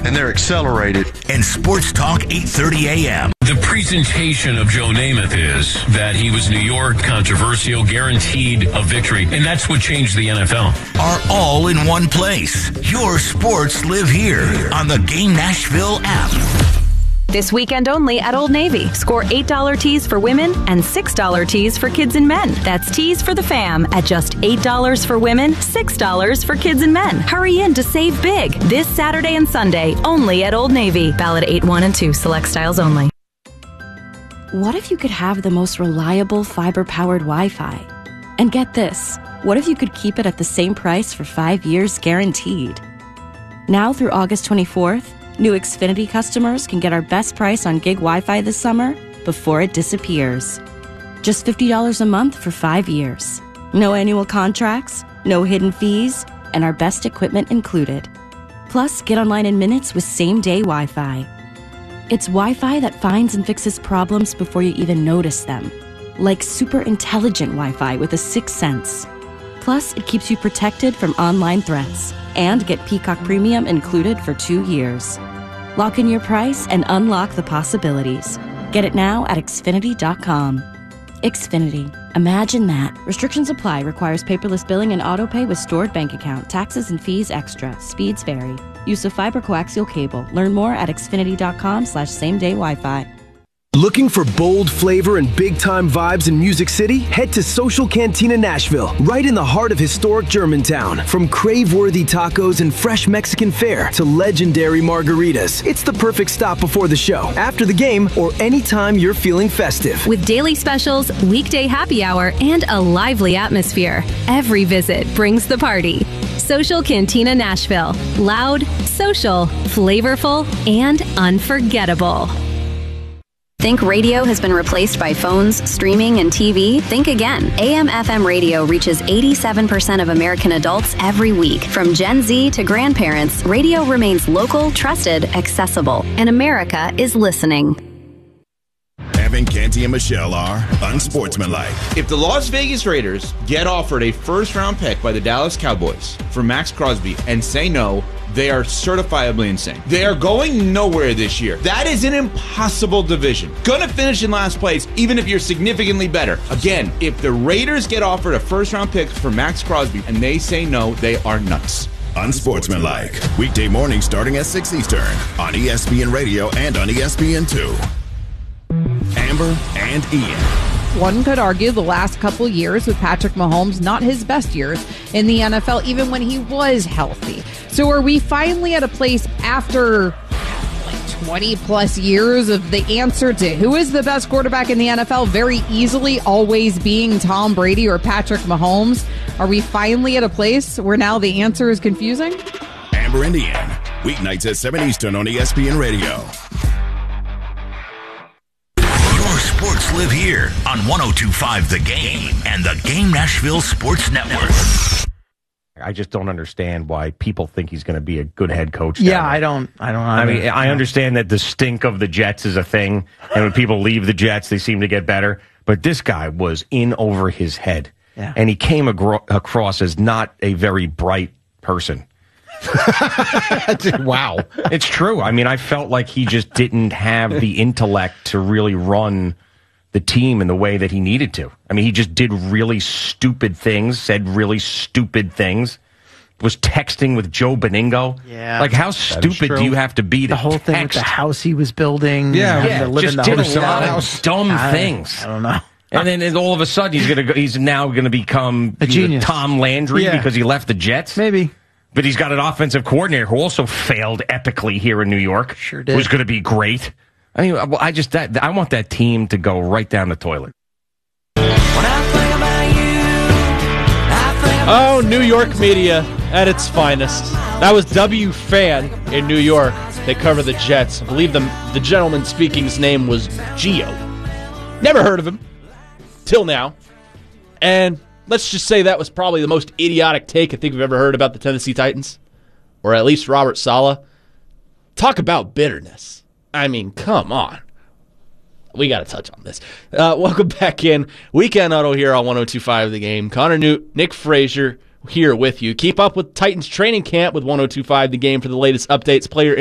and they're accelerated. And Sports Talk 830 AM. The presentation of Joe Namath is that he was New York, controversial, guaranteed a victory, and that's what changed the NFL. Are all in one place. Your sports live here on the Game Nashville app. This weekend only at Old Navy. Score $8 tees for women and $6 tees for kids and men. That's tees for the fam at just $8 for women, $6 for kids and men. Hurry in to save big this Saturday and Sunday only at Old Navy. Valid 8-1 and 2. Select styles only. What if you could have the most reliable fiber-powered Wi-Fi? And get this, what if you could keep it at the same price for 5 years guaranteed? Now through August 24th, new Xfinity customers can get our best price on gig Wi-Fi this summer before it disappears. Just $50 a month for 5 years. No annual contracts, no hidden fees, and our best equipment included. Plus, get online in minutes with same-day Wi-Fi. It's Wi-Fi that finds and fixes problems before you even notice them. Like super intelligent Wi-Fi with a sixth sense. Plus, it keeps you protected from online threats. And get Peacock Premium included for 2 years. Lock in your price and unlock the possibilities. Get it now at Xfinity.com. Xfinity. Imagine that. Restrictions apply. Requires paperless billing and autopay with stored bank account. Taxes and fees extra. Speeds vary. Use of fiber coaxial cable. Learn more at Xfinity.com/same-day Wi-Fi. Looking for bold flavor and big-time vibes in Music City? Head to Social Cantina Nashville, right in the heart of historic Germantown. From crave-worthy tacos and fresh Mexican fare to legendary margaritas, it's the perfect stop before the show, after the game, or anytime you're feeling festive. With daily specials, weekday happy hour, and a lively atmosphere, every visit brings the party. Social Cantina Nashville. Loud, social, flavorful, and unforgettable. Think radio has been replaced by phones, streaming, and TV? Think again. AM/FM radio reaches 87% of American adults every week. From Gen Z to grandparents, radio remains local, trusted, accessible, and America is listening. Evan, Canty, and Michelle are unsportsmanlike. If the Las Vegas Raiders get offered a first-round pick by the Dallas Cowboys for Max Crosby and say no, they are certifiably insane. They are going nowhere this year. That is an impossible division. Gonna finish in last place, even if you're significantly better. Again, if the Raiders get offered a first-round pick for Max Crosby and they say no, they are nuts. Unsportsmanlike. Weekday mornings starting at 6 Eastern on ESPN Radio and on ESPN2. Amber and Ian. One could argue the last couple years with Patrick Mahomes, not his best years in the NFL, even when he was healthy. So are we finally at a place after 20 plus years of the answer to who is the best quarterback in the NFL very easily always being Tom Brady or Patrick Mahomes? Are we finally at a place where now the answer is confusing? Amber and Ian. Weeknights at 7 Eastern on ESPN Radio. Sports live here on 102.5 The Game and the Game Nashville Sports Network. I just don't understand why people think he's going to be a good head coach. Yeah, I don't. I mean, I understand that the stink of the Jets is a thing, and when people leave the Jets, they seem to get better. But this guy was in over his head, and he came across as not a very bright person. Wow. It's true. I mean, I felt like he just didn't have the intellect to really run the team in the way that he needed to. I mean, he just did really stupid things, said really stupid things, was texting with Joe Beningo. Yeah. Like, how stupid do you have to be to the whole text? thing with the house he was building? Yeah, just did a lot of dumb things. I don't know. And then all of a sudden, he's now going to become a genius. Tom Landry because he left the Jets? Maybe. But he's got an offensive coordinator who also failed epically here in New York. Sure did. Who's going to be great. I mean, I want that team to go right down the toilet. Oh, New York media at its finest. That was W Fan in New York. They cover the Jets. I believe the gentleman speaking's name was Gio. Never heard of him till now. And let's just say that was probably the most idiotic take I think we've ever heard about the Tennessee Titans, or at least Robert Saleh. Talk about bitterness. I mean, come on. We got to touch on this. Welcome back in. Weekend Auto here on 102.5 The Game. Connor Newt, Nick Frazier here with you. Keep up with Titans training camp with 102.5 The Game for the latest updates, player